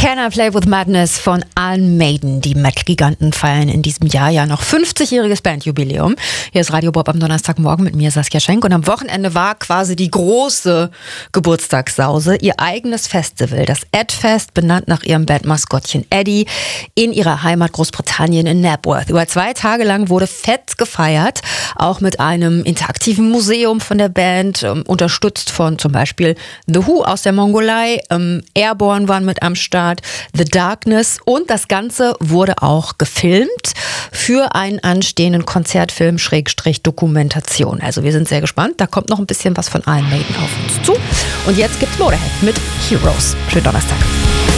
Can I Play with Madness von Iron Maiden. Die Metal-Giganten feiern in diesem Jahr ja noch 50-jähriges Bandjubiläum. Hier ist Radio Bob am Donnerstagmorgen mit mir, Saskia Schenk. Und am Wochenende war quasi die große Geburtstagssause, ihr eigenes Festival, das Ed-Fest, benannt nach ihrem Bandmaskottchen Eddie, in ihrer Heimat Großbritannien in Knebworth. Über 2 Tage lang wurde fett gefeiert, auch mit einem interaktiven Museum von der Band, unterstützt von zum Beispiel The Who aus der Mongolei, Airborne waren mit am Start, The Darkness, und das Ganze wurde auch gefilmt für einen anstehenden Konzertfilm / Dokumentation. Also wir sind sehr gespannt. Da kommt noch ein bisschen was von Iron Maiden auf uns zu. Und jetzt gibt's Motorhead mit Heroes. Schönen Donnerstag.